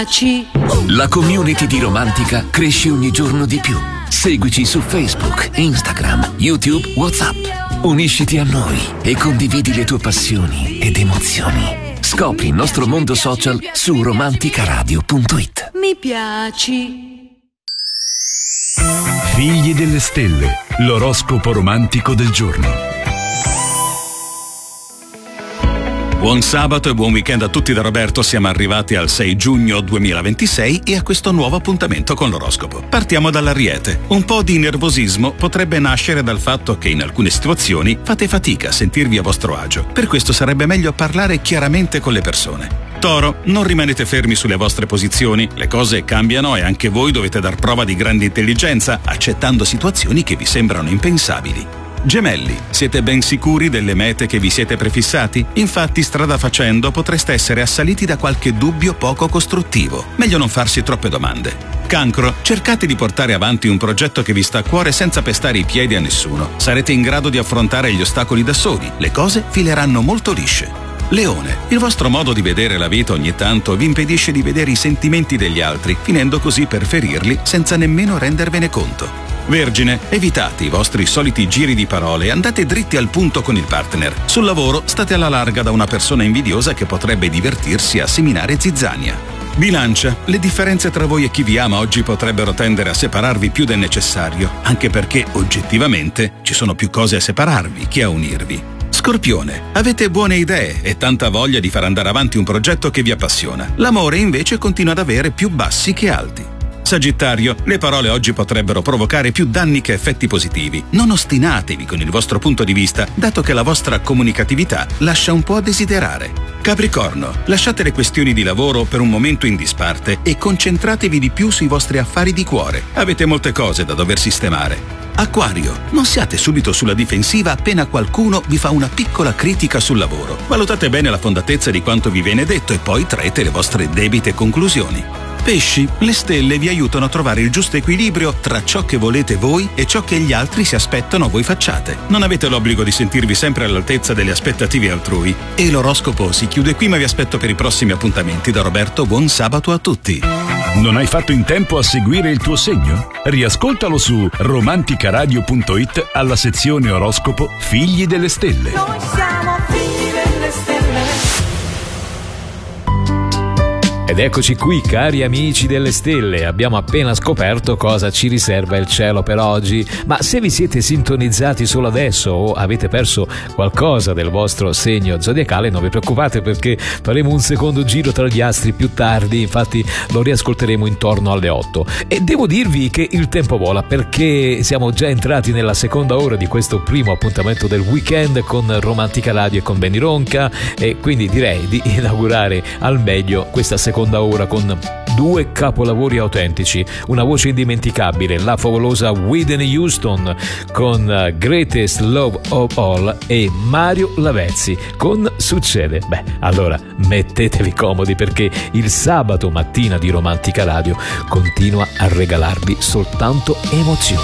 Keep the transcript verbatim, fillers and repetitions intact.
La community di Romantica cresce ogni giorno di più. Seguici su Facebook, Instagram, YouTube, WhatsApp. Unisciti a noi e condividi le tue passioni ed emozioni. Scopri il nostro mondo social su romanticaradio punto it. Mi piaci. Figli delle stelle, l'oroscopo romantico del giorno. Buon sabato e buon weekend a tutti da Roberto. Siamo arrivati al sei giugno duemilaventisei e a questo nuovo appuntamento con l'oroscopo. Partiamo dall'Ariete. Un po' di nervosismo potrebbe nascere dal fatto che in alcune situazioni fate fatica a sentirvi a vostro agio. Per questo sarebbe meglio parlare chiaramente con le persone. Toro, non rimanete fermi sulle vostre posizioni, le cose cambiano e anche voi dovete dar prova di grande intelligenza, accettando situazioni che vi sembrano impensabili. Gemelli, siete ben sicuri delle mete che vi siete prefissati? Infatti, strada facendo, potreste essere assaliti da qualche dubbio poco costruttivo. Meglio non farsi troppe domande. Cancro, cercate di portare avanti un progetto che vi sta a cuore senza pestare i piedi a nessuno. Sarete in grado di affrontare gli ostacoli da soli, le cose fileranno molto lisce. Leone, il vostro modo di vedere la vita ogni tanto vi impedisce di vedere i sentimenti degli altri, finendo così per ferirli senza nemmeno rendervene conto. Vergine, evitate i vostri soliti giri di parole e andate dritti al punto con il partner. Sul lavoro state alla larga da una persona invidiosa che potrebbe divertirsi a seminare zizzania. Bilancia, le differenze tra voi e chi vi ama oggi potrebbero tendere a separarvi più del necessario, anche perché oggettivamente ci sono più cose a separarvi che a unirvi. Scorpione, avete buone idee e tanta voglia di far andare avanti un progetto che vi appassiona. L'amore invece continua ad avere più bassi che alti. Sagittario, le parole oggi potrebbero provocare più danni che effetti positivi. Non ostinatevi con il vostro punto di vista, dato che la vostra comunicatività lascia un po' a desiderare. Capricorno, lasciate le questioni di lavoro per un momento in disparte e concentratevi di più sui vostri affari di cuore. Avete molte cose da dover sistemare. Acquario, non siate subito sulla difensiva appena qualcuno vi fa una piccola critica sul lavoro. Valutate bene la fondatezza di quanto vi viene detto e poi traete le vostre debite conclusioni. Pesci, le stelle vi aiutano a trovare il giusto equilibrio tra ciò che volete voi e ciò che gli altri si aspettano voi facciate. Non avete l'obbligo di sentirvi sempre all'altezza delle aspettative altrui. E l'oroscopo si chiude qui, ma vi aspetto per i prossimi appuntamenti. Da Roberto, buon sabato a tutti. Non hai fatto in tempo a seguire il tuo segno? Riascoltalo su romanticaradio punto it alla sezione oroscopo Figli delle Stelle. Noi siamo figli delle stelle. Ed eccoci qui, cari amici delle stelle, abbiamo appena scoperto cosa ci riserva il cielo per oggi, ma se vi siete sintonizzati solo adesso o avete perso qualcosa del vostro segno zodiacale, non vi preoccupate perché faremo un secondo giro tra gli astri più tardi, infatti lo riascolteremo intorno alle otto. E devo dirvi che il tempo vola perché siamo già entrati nella seconda ora di questo primo appuntamento del weekend con Romantica Radio e con Benny Ronca, e quindi direi di inaugurare al meglio questa seconda ora con due capolavori autentici, una voce indimenticabile, la favolosa Whitney Houston con Greatest Love of All e Mario Lavezzi con Succede. Beh, allora mettetevi comodi perché il sabato mattina di Romantica Radio continua a regalarvi soltanto emozioni.